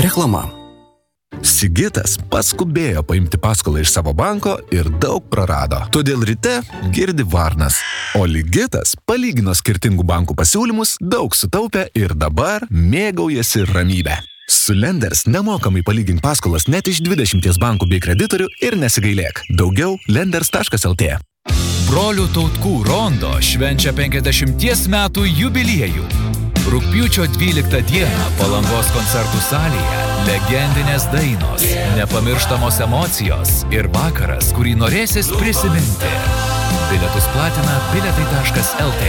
Reklama. Sigitas paskubėjo paimti paskolą iš savo banko ir daug prarado. Todėl ryte girdi varnas. O Ligitas palygino skirtingų bankų pasiūlymus, daug sutaupė ir dabar mėgaujasi ramybę. Su Lenders nemokamai palygink paskolas net iš 20 bankų bei kreditorių ir nesigailėk. Daugiau lenders.lt. Brolių Tautkų rondo švenčia 50 metų jubiliejų. Rugpjūčio 12 dieną Palangos koncertų salėje legendinės dainos, nepamirštamos emocijos ir vakaras, kurį norėsis prisiminti. Bilietus platina biletai.lt.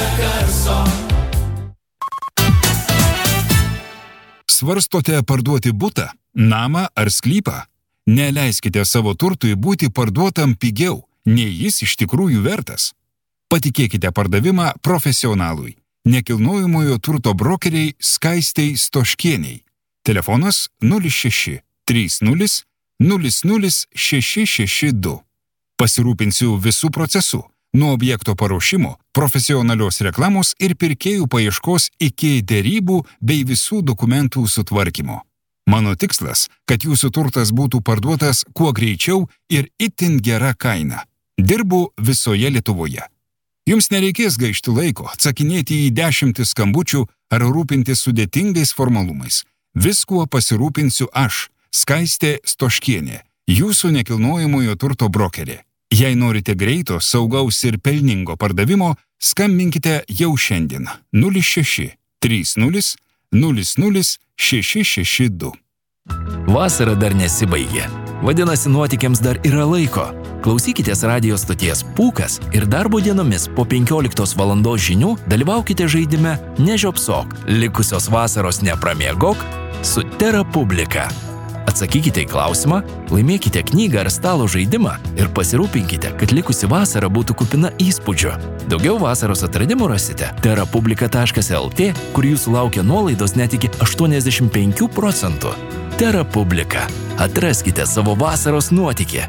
Svarstote parduoti butą, namą ar sklypą? Neleiskite savo turtui būti parduotam pigiau, nei jis iš tikrųjų vertas. Patikėkite pardavimą profesionalui. Nekilnojamojo turto brokeriai Skaistei Stoškieniai. Telefonas 06 30 00 662. Pasirūpinsiu visų procesų, nuo objekto paruošimo, profesionalios reklamos ir pirkėjų paieškos iki derybų bei visų dokumentų sutvarkymo. Mano tikslas, kad jūsų turtas būtų parduotas kuo greičiau ir itin gera kaina. Dirbu visoje Lietuvoje. Jums nereikės gaišti laiko, atsakinėti į 10 skambučių ar rūpintis sudėtingais formalumais. Viskuo pasirūpinsiu aš, Skaistė Stoškienė, jūsų nekilnojamojo turto brokerė. Jei norite greito, saugaus ir pelningo pardavimo, skambinkite jau šiandien 06 30 00 662. Vasara dar nesibaigė. Vadinasi, nuotykiams dar yra laiko. Klausykitės radijo stoties Pūkas ir darbo dienomis po 15 valandos žinių dalyvaukite žaidime Nežiopsok, likusios vasaros nepramiegok su Tera Publika. Atsakykite į klausimą, laimėkite knygą ar stalo žaidimą ir pasirūpinkite, kad likusi vasara būtų kupina įspūdžių. Daugiau vasaros atradimų rasite terapublika.lt, kur jūsų laukia nuolaidos net iki 85%. Tera Publika. Atraskite savo vasaros nuotykį.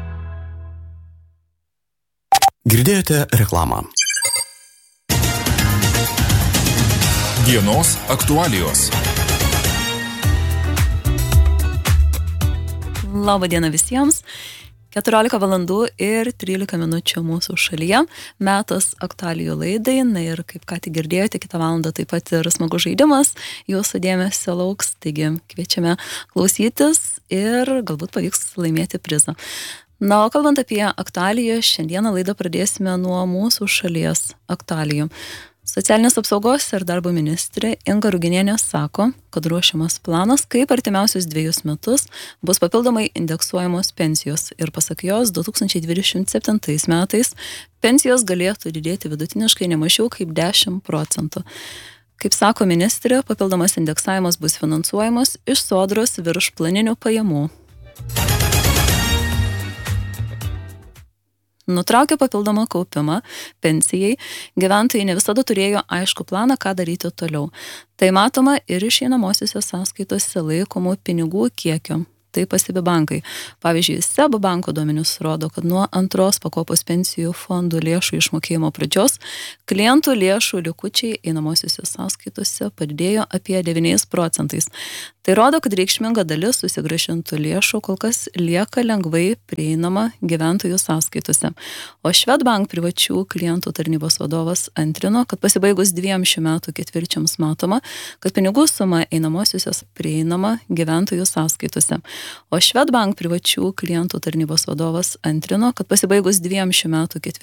Girdėjote reklamą. Dienos aktualijos. Labą dieną visiems. 14 valandų ir 13 minučių mūsų šalyje. Metas aktualijų laidai. Na ir kaip ką tik girdėjote, kitą valandą taip pat ir smagus žaidimas. Jūsų dėmesio lauks, taigi kviečiame klausytis ir galbūt pavyks laimėti prizą. Na, o kalbant apie aktualiją, šiandieną laidą pradėsime nuo mūsų šalies aktualijų. Socialinės apsaugos ir darbo ministrė Inga Ruginienė sako, kad ruošiamas planas, kaip artimiausius 2 metus bus papildomai indeksuojamos pensijos ir pasak jos 2027 metais pensijos galėtų didėti vidutiniškai nemažiau kaip 10%. Kaip sako ministrė, papildomas indeksavimas bus finansuojamas iš sodros virš planinių pajamų. Nutraukė papildomą kaupimą pensijai, gyventojai ne visada turėjo aišku planą, ką daryti toliau. Tai matoma ir iš einamosiose sąskaitose laikomų pinigų kiekio. Tai pastebi bankai. Pavyzdžiui, SEB banko duomenys rodo, kad nuo 2 pakopos pensijų fondų lėšų išmokėjimo pradžios klientų lėšų likučiai einamosiose sąskaitose padidėjo apie 9%. Tai rodo, kad reikšminga dalis susigrąžintų lėšų kol kas lieka lengvai prieinama gyventojų sąskaitose. O Swedbank privačių klientų tarnybos vadovas antrino, kad pasibaigus 2 šių metų ketvirčiams matoma, kad pinigų suma einamosiose prieinama gyventojų sąskaitose. O Swedbank privačių klientų tarnybos vadovas antrino, kad pasibaigus 2 šių metų ketvirčiams